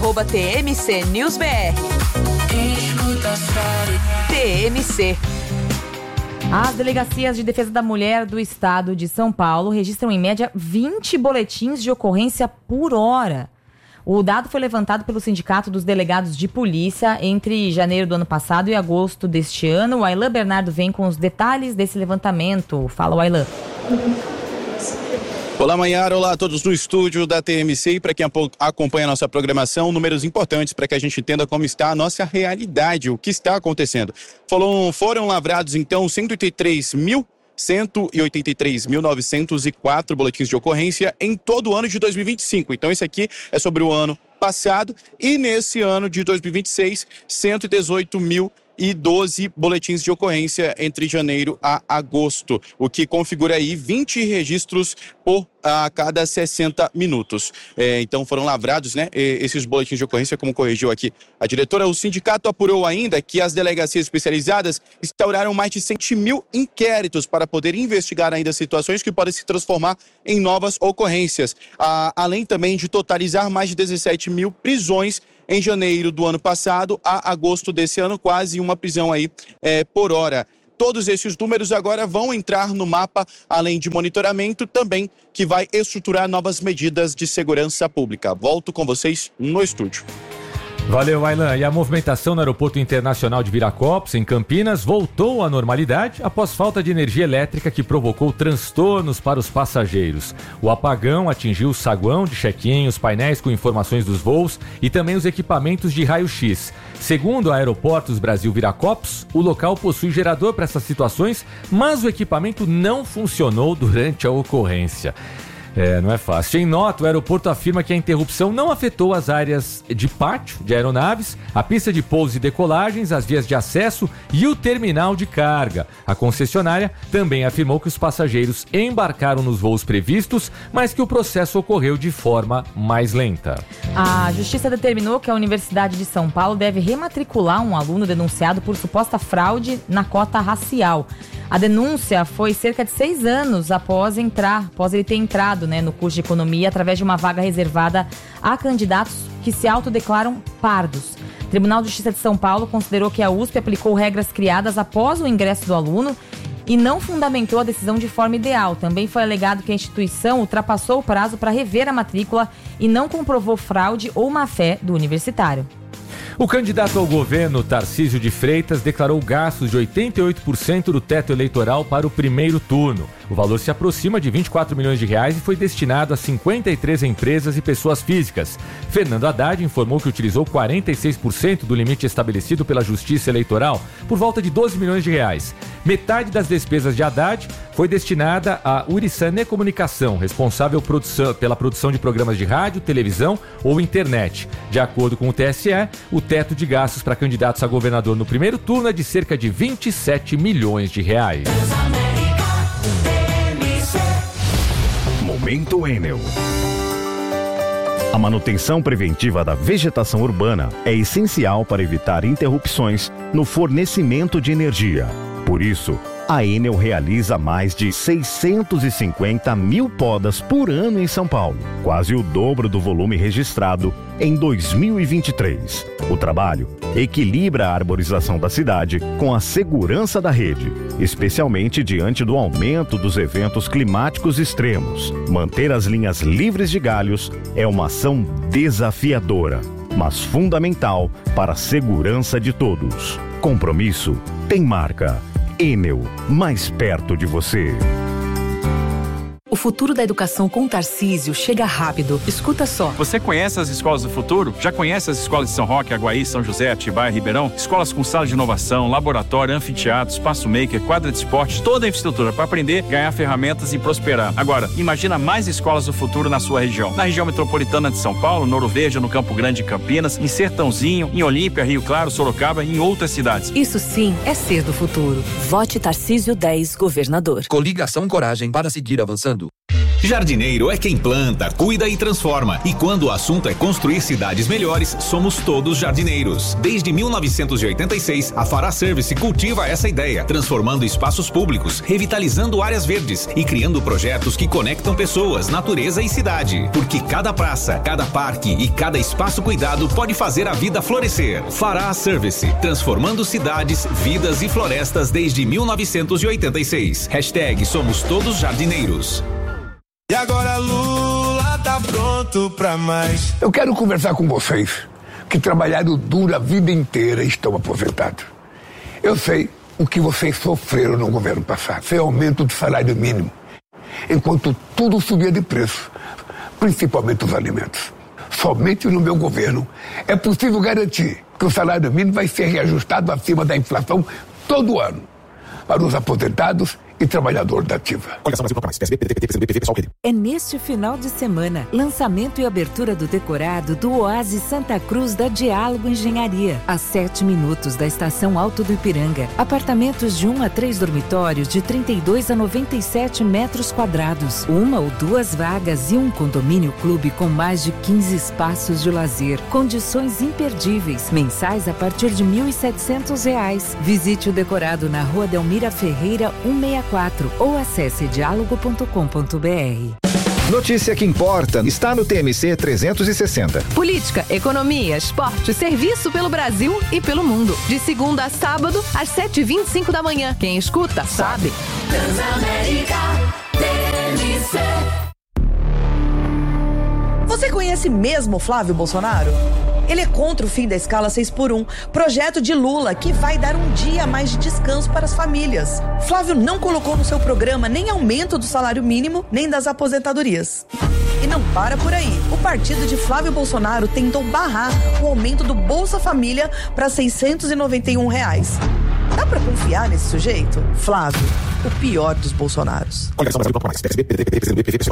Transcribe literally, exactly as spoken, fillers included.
arroba T M C News B R. T M C. As delegacias de defesa da mulher do estado de São Paulo registram em média vinte boletins de ocorrência por hora. O dado foi levantado pelo Sindicato dos Delegados de Polícia entre janeiro do ano passado e agosto deste ano. O Aylan Bernardo vem com os detalhes desse levantamento. Fala, Aylan. Olá, Maiara. Olá a todos no estúdio da T M C e para quem acompanha a nossa programação, números importantes para que a gente entenda como está a nossa realidade, o que está acontecendo. Foram, foram lavrados, então, cento e oitenta e três mil cento e oitenta e três mil novecentos e quatro boletins de ocorrência em todo o ano de dois mil e vinte e cinco. Então, esse aqui é sobre o ano passado e nesse ano de dois mil e vinte e seis, cento e dezoito mil e doze boletins de ocorrência entre janeiro a agosto, o que configura aí vinte registros por a cada sessenta minutos. É, então foram lavrados, né, esses boletins de ocorrência, como corrigiu aqui a diretora. O sindicato apurou ainda que as delegacias especializadas instauraram mais de cem mil inquéritos para poder investigar ainda situações que podem se transformar em novas ocorrências, a, além também de totalizar mais de dezessete mil prisões em janeiro do ano passado a agosto desse ano, quase uma prisão aí é, por hora. Todos esses números agora vão entrar no mapa, além de monitoramento, também que vai estruturar novas medidas de segurança pública. Volto com vocês no estúdio. Valeu, Aylan. E a movimentação no Aeroporto Internacional de Viracopos, em Campinas, voltou à normalidade após falta de energia elétrica que provocou transtornos para os passageiros. O apagão atingiu o saguão de check-in, os painéis com informações dos voos e também os equipamentos de raio-x. Segundo a Aeroportos Brasil Viracopos, o local possui gerador para essas situações, mas o equipamento não funcionou durante a ocorrência. É, não é fácil. Em nota, o aeroporto afirma que a interrupção não afetou as áreas de pátio de aeronaves, a pista de pouso e decolagens, as vias de acesso e o terminal de carga. A concessionária também afirmou que os passageiros embarcaram nos voos previstos, mas que o processo ocorreu de forma mais lenta. A Justiça determinou que a Universidade de São Paulo deve rematricular um aluno denunciado por suposta fraude na cota racial. A denúncia foi cerca de seis anos após entrar, após ele ter entrado, né, no curso de economia através de uma vaga reservada a candidatos que se autodeclaram pardos. O Tribunal de Justiça de São Paulo considerou que a U S P aplicou regras criadas após o ingresso do aluno e não fundamentou a decisão de forma ideal. Também foi alegado que a instituição ultrapassou o prazo para rever a matrícula e não comprovou fraude ou má-fé do universitário. O candidato ao governo, Tarcísio de Freitas, declarou gastos de oitenta e oito por cento do teto eleitoral para o primeiro turno. O valor se aproxima de vinte e quatro milhões de reais e foi destinado a cinquenta e três empresas e pessoas físicas. Fernando Haddad informou que utilizou quarenta e seis por cento do limite estabelecido pela Justiça Eleitoral, por volta de doze milhões de reais. Metade das despesas de Haddad foi destinada à Uriçané Comunicação, responsável produção, pela produção de programas de rádio, televisão ou internet. De acordo com o T S E, o teto de gastos para candidatos a governador no primeiro turno é de cerca de vinte e sete milhões de reais. Momento Enel. A manutenção preventiva da vegetação urbana é essencial para evitar interrupções no fornecimento de energia. Por isso, a Enel realiza mais de seiscentos e cinquenta mil podas por ano em São Paulo, quase o dobro do volume registrado em dois mil e vinte e três. O trabalho equilibra a arborização da cidade com a segurança da rede, especialmente diante do aumento dos eventos climáticos extremos. Manter as linhas livres de galhos é uma ação desafiadora, mas fundamental para a segurança de todos. Compromisso tem marca. Enel, mais perto de você. O futuro da educação com Tarcísio chega rápido. Escuta só. Você conhece as escolas do futuro? Já conhece as escolas de São Roque, Aguaí, São José, Atibaia, Ribeirão? Escolas com sala de inovação, laboratório, anfiteatro, espaço maker, quadra de esportes, toda a infraestrutura para aprender, ganhar ferramentas e prosperar. Agora, imagina mais escolas do futuro na sua região. Na região metropolitana de São Paulo, no Ouro Verde, no Campo Grande e Campinas, em Sertãozinho, em Olímpia, Rio Claro, Sorocaba e em outras cidades. Isso sim é ser do futuro. Vote Tarcísio dez, governador. Coligação Coragem para seguir avançando. Jardineiro é quem planta, cuida e transforma. E quando o assunto é construir cidades melhores, somos todos jardineiros. Desde mil novecentos e oitenta e seis, a Fará Service cultiva essa ideia, transformando espaços públicos, revitalizando áreas verdes e criando projetos que conectam pessoas, natureza e cidade. Porque cada praça, cada parque e cada espaço cuidado pode fazer a vida florescer. Fará Service, transformando cidades, vidas e florestas desde mil novecentos e oitenta e seis. Hashtag Somos Todos Jardineiros. E agora Lula tá pronto pra mais. Eu quero conversar com vocês que trabalharam duro a vida inteira e estão aposentados. Eu sei o que vocês sofreram no governo passado. Foi aumento do salário mínimo, enquanto tudo subia de preço, principalmente os alimentos. Somente no meu governo é possível garantir que o salário mínimo vai ser reajustado acima da inflação todo ano para os aposentados e trabalhador da ativa. É neste final de semana, lançamento e abertura do decorado do Oásis Santa Cruz da Diálogo Engenharia, a sete minutos da estação Alto do Ipiranga. Apartamentos de um a três dormitórios de trinta e dois a noventa e sete metros quadrados, uma ou duas vagas e um condomínio clube com mais de quinze espaços de lazer. Condições imperdíveis, mensais a partir de mil e setecentos reais. Visite o decorado na Rua Delmira Ferreira cento e sessenta e quatro ou acesse diálogo ponto com ponto br. Notícia que importa está no T M C trezentos e sessenta. Política, economia, esporte, serviço pelo Brasil e pelo mundo. De segunda a sábado, às sete e vinte e cinco da manhã. Quem escuta, sabe. Transamérica T M C. Você conhece mesmo Flávio Bolsonaro? Ele é contra o fim da escala seis por um, projeto de Lula que vai dar um dia a mais de descanso para as famílias. Flávio não colocou no seu programa nem aumento do salário mínimo, nem das aposentadorias. E não para por aí. O partido de Flávio Bolsonaro tentou barrar o aumento do Bolsa Família para seiscentos e noventa e um reais. Dá pra confiar nesse sujeito? Flávio, o pior dos Bolsonaros.